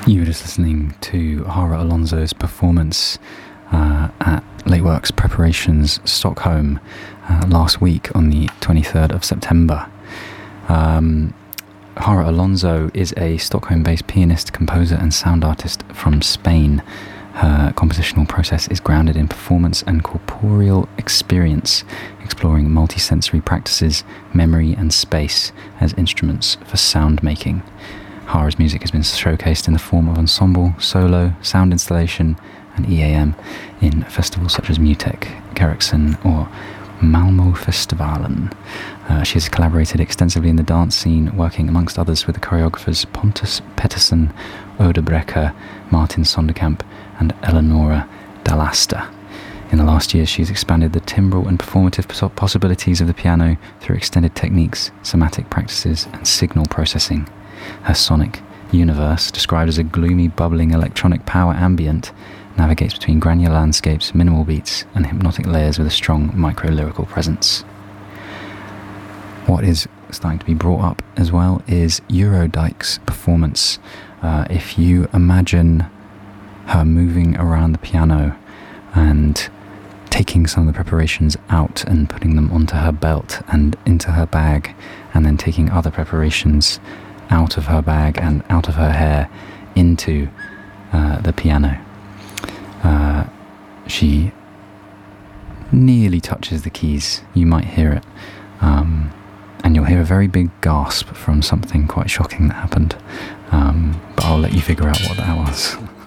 You were just listening to Hara Alonso's performance at Lakeworks Preparations Stockholm last week on the 23rd of September. Hara Alonso is a Stockholm-based pianist, composer and sound artist from Spain. Her compositional process is grounded in performance and corporeal experience, exploring multisensory practices, memory and space as instruments for sound making. Hara's music has been showcased in the form of ensemble, solo, sound installation and EAM in festivals such as Mutek, Keriksen or Malmö Festivalen. She has collaborated extensively in the dance scene, working amongst others with the choreographers Pontus Pettersson, Oda Brecker, Martin Sonderkamp and Eleonora Dallasta. In the last years, she's expanded the timbral and performative possibilities of the piano through extended techniques, somatic practices and signal processing. Her sonic universe, described as a gloomy, bubbling electronic power ambient, navigates between granular landscapes, minimal beats, and hypnotic layers with a strong micro-lyrical presence. What is starting to be brought up as well is Eurodike's performance. If you imagine her moving around the piano and taking some of the preparations out and putting them onto her belt and into her bag, and then taking other preparations out of her bag and out of her hair into the piano. She nearly touches the keys. You might hear it. And you'll hear a very big gasp from something quite shocking that happened. But I'll let you figure out what that was.